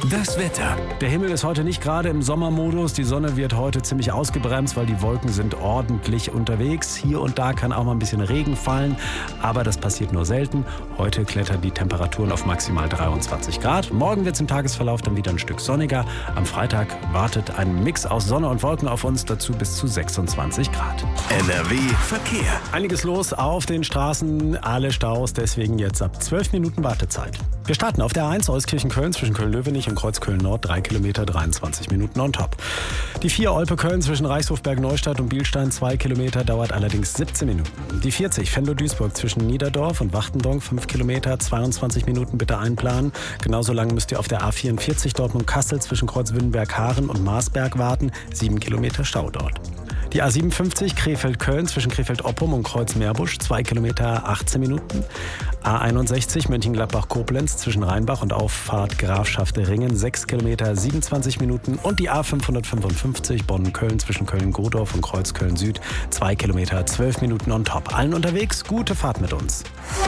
Das Wetter. Der Himmel ist heute nicht gerade im Sommermodus. Die Sonne wird heute ziemlich ausgebremst, weil die Wolken sind ordentlich unterwegs. Hier und da kann auch mal ein bisschen Regen fallen, aber das passiert nur selten. Heute klettern die Temperaturen auf maximal 23 Grad. Morgen wird es im Tagesverlauf dann wieder ein Stück sonniger. Am Freitag wartet ein Mix aus Sonne und Wolken auf uns, dazu bis zu 26 Grad. NRW Verkehr. Einiges los auf den Straßen, alle Staus, deswegen jetzt ab 12 Minuten Wartezeit. Wir starten auf der A1 Euskirchen-Köln zwischen Köln-Löwenich und Kreuzköln-Nord, 3 Kilometer, 23 Minuten on top. Die 4 Olpe-Köln zwischen Reichshofberg-Neustadt und Bielstein, 2 Kilometer, dauert allerdings 17 Minuten. Die 40 Venlo-Duisburg zwischen Niederdorf und Wachtendonk, 5 Kilometer, 22 Minuten bitte einplanen. Genauso lang müsst ihr auf der A44 Dortmund-Kassel zwischen Kreuzwindenberg-Haaren und Marsberg warten, 7 Kilometer Stau dort. Die A57 Krefeld-Köln zwischen Krefeld-Oppum und Kreuz-Meerbusch, 2 Kilometer, 18 Minuten. A61 Mönchengladbach-Koblenz zwischen Rheinbach und Auffahrt Grafschaft-Ringen, 6 Kilometer, 27 Minuten. Und die A555 Bonn-Köln zwischen Köln-Godorf und Kreuzköln-Süd, 2 Kilometer, 12 Minuten on top. Allen unterwegs, gute Fahrt mit uns.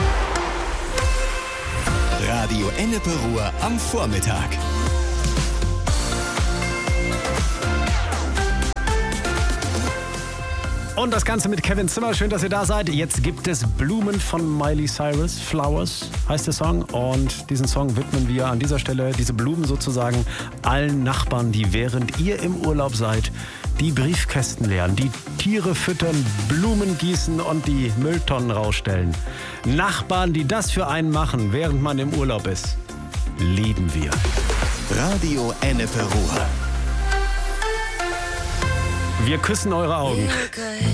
Radio Ennepe Ruhr am Vormittag. Und das Ganze mit Kevin Zimmer. Schön, dass ihr da seid. Jetzt gibt es Blumen von Miley Cyrus. Flowers heißt der Song. Und diesen Song widmen wir an dieser Stelle, diese Blumen sozusagen, allen Nachbarn, die während ihr im Urlaub seid, die Briefkästen leeren, die Tiere füttern, Blumen gießen und die Mülltonnen rausstellen. Nachbarn, die das für einen machen, während man im Urlaub ist, lieben wir. Radio Ennepe Ruhr. Wir küssen eure Augen.